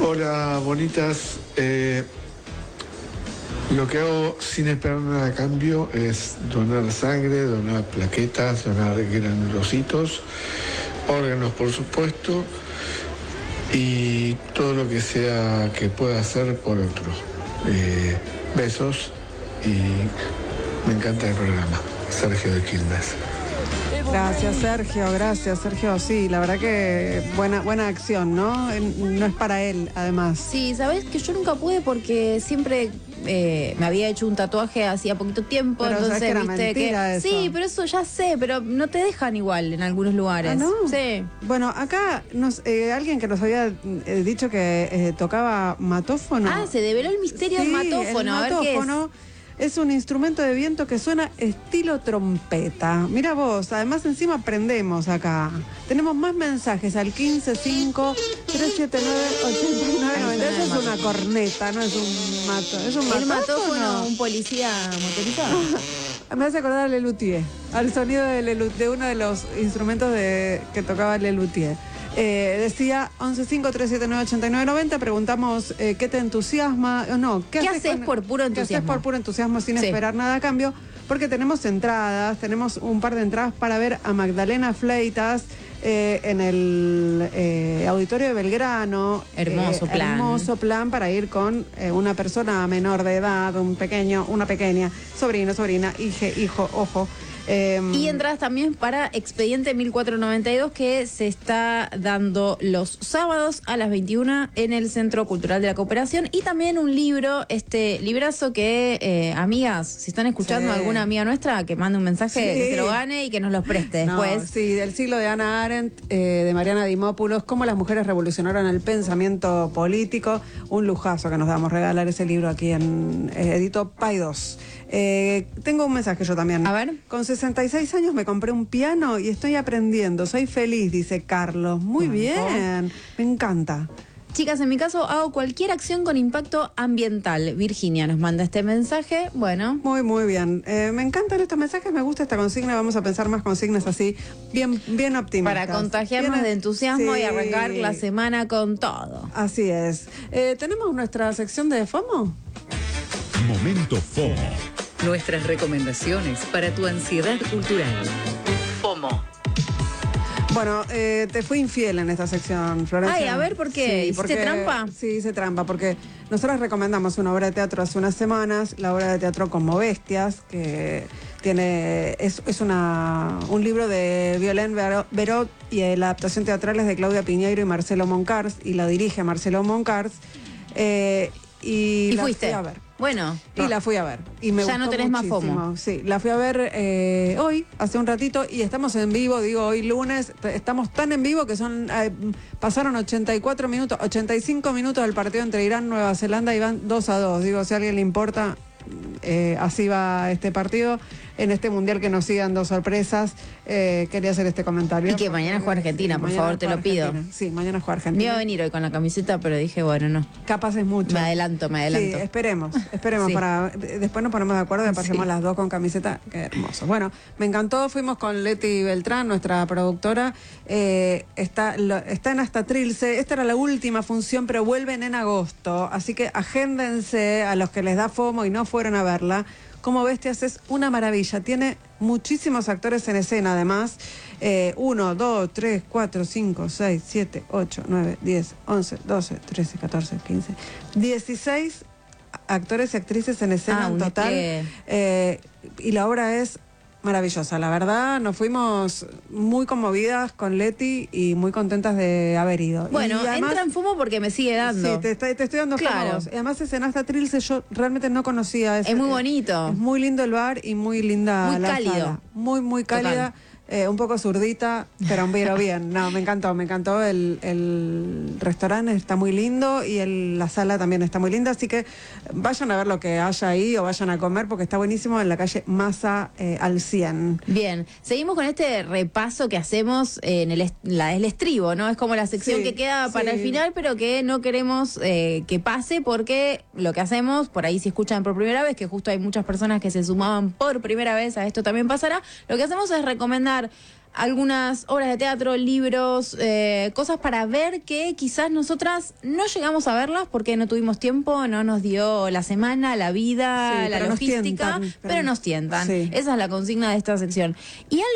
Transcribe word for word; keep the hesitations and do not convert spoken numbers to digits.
Hola, bonitas. Eh, lo que hago sin esperar nada a cambio es donar sangre, donar plaquetas, donar granulocitos, órganos por supuesto, y todo lo que sea que pueda hacer por otro. Eh, besos y me encanta el programa. Sergio de Quilmes. Gracias, Sergio, gracias, Sergio. Sí, la verdad que buena buena acción, ¿no? No es para él, además. Sí, ¿sabés que yo nunca pude porque siempre eh, me había hecho un tatuaje hacía poquito tiempo, pero entonces que era viste mentira que eso. sí, pero eso ya sé, pero no te dejan igual en algunos lugares. ¿Ah, no? Sí. Bueno, acá nos, eh, alguien que nos había eh, dicho que eh, tocaba matófono. Ah, se develó el misterio sí, del matófono. El a ver matófono qué es. Es un instrumento de viento que suena estilo trompeta. Mira vos, además encima aprendemos acá. Tenemos más mensajes al quince cinco tres siete nueve ocho nueve nueve nueve. Eso es una corneta, no es un mato. Es un El matófono. matófono, un policía motorizado. Me hace acordar a Lelutier, al sonido de, Lelu, de uno de los instrumentos de, que tocaba Lelutier. Eh, decía once cinco tres siete nueve ocho nueve nueve cero. Preguntamos eh, qué te entusiasma, o no, ¿qué, ¿qué haces con, por puro entusiasmo? ¿Qué haces por puro entusiasmo sin sí. esperar nada a cambio? Porque tenemos entradas, tenemos un par de entradas para ver a Magdalena Fleitas eh, en el eh, Auditorio de Belgrano. Hermoso eh, plan. Hermoso plan para ir con eh, una persona menor de edad, un pequeño, una pequeña, sobrino, sobrina, hije, hijo, ojo. Eh, y entradas también para Expediente mil cuatrocientos noventa y dos, que se está dando los sábados a las veintiuna en el Centro Cultural de la Cooperación. Y también un libro, este librazo que, eh, amigas, si están escuchando sí. alguna amiga nuestra, que mande un mensaje, sí. que se lo gane y que nos los preste después. No, sí, del siglo de Hannah Arendt, eh, de Mariana Dimopoulos, cómo las mujeres revolucionaron el pensamiento político. Un lujazo que nos damos regalar ese libro aquí en eh, Edito Paidós. Eh, tengo un mensaje yo también. A ver. Con sesenta y seis años me compré un piano y estoy aprendiendo. Soy feliz, dice Carlos. Muy Banco. bien, me encanta. Chicas, en mi caso hago cualquier acción con impacto ambiental. Virginia nos manda este mensaje. Bueno. Muy, muy bien. Eh, me encantan estos mensajes, me gusta esta consigna. Vamos a pensar más consignas así, bien, bien optimistas. Para contagiarnos bien, de entusiasmo sí. y arrancar la semana con todo. Así es. Eh, ¿Tenemos nuestra sección de FOMO? Momento FOMO. Nuestras recomendaciones para tu ansiedad cultural. FOMO. Bueno, eh, te fui infiel en esta sección, Florencia. Ay, a ver, ¿por qué? ¿Hiciste porque, trampa? Sí, hice trampa, porque nosotros recomendamos una obra de teatro hace unas semanas, la obra de teatro Como Bestias, que tiene es, es una un libro de Violaine Berot y la adaptación teatral es de Claudia Piñeiro y Marcelo Moncars, y la dirige Marcelo Moncars. Eh, y ¿Y la fuiste? fui a ver. Bueno. Y no. la fui a ver. Y me Ya gustó no tenés más muchísimo. FOMO. Sí, la fui a ver eh, hoy, hace un ratito, y estamos en vivo, digo, hoy lunes, estamos tan en vivo que son eh, pasaron ochenta y cuatro minutos, ochenta y cinco minutos del partido entre Irán y Nueva Zelanda y van dos a dos. Digo, si a alguien le importa, eh, así va este partido. En este mundial que nos sigan dos sorpresas, eh, quería hacer este comentario. Y que mañana juega Argentina, Sí, por mañana favor, te juega lo pido. Argentina. Sí, mañana juega Me Argentina. iba a venir hoy con la camiseta, pero dije, bueno, no. Capaz es mucho. Me adelanto, me adelanto. Sí, esperemos, esperemos Sí. para después nos ponemos de acuerdo y pasemos Sí. las dos con camiseta. Qué hermoso. Bueno, me encantó, fuimos con Leti Beltrán, nuestra productora. Eh, está, lo, está en Hasta Trilce. Esta era la última función, pero vuelven en agosto. Así que agéndense a los que les da FOMO y no fueron a verla. Como Bestias es una maravilla. Tiene muchísimos actores en escena, además. Eh, uno, dos, tres, cuatro, cinco, seis, siete, ocho, nueve, diez, once, doce, trece, catorce, quince, dieciséis actores y actrices en escena Ah, en un total. despliegue. Eh, y la obra es maravillosa, la verdad. Nos fuimos muy conmovidas con Leti y muy contentas de haber ido. Bueno, y además, entra en FOMO porque me sigue dando. Sí, te, te, te estoy dando Claro. FOMO. Además, es en Hasta Trilce, yo realmente no conocía. Es muy bonito. Es muy lindo el bar y muy linda Muy la cálido. sala. Muy, muy cálida. Eh, un poco zurdita, pero, pero bien. No, me encantó, me encantó. El, el restaurante está muy lindo y el, la sala también está muy linda. Así que vayan a ver lo que haya ahí o vayan a comer porque está buenísimo en la calle Massa eh, al cien. Bien, seguimos con este repaso que hacemos en el, est- la, el estribo, ¿no? Es como la sección Sí, que queda para sí. el final, pero que no queremos eh, que pase porque lo que hacemos, por ahí si escuchan por primera vez, que justo hay muchas personas que se sumaban por primera vez, a esto también pasará, lo que hacemos es recomendar algunas obras de teatro, libros, eh, cosas para ver que quizás nosotras no llegamos a verlas porque no tuvimos tiempo, no nos dio la semana, la vida, Sí, la pero nos logística, tientan, pero, pero- nos tientan. sí. Esa es la consigna de esta sección. Y algo